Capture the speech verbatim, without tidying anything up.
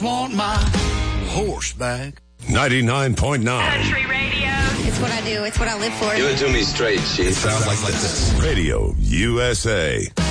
Want my horse back. ninety-nine point nine. Country radio. It's what I do. It's what I live for. Give it to me straight, Chief. It sounds like this. Radio U S A.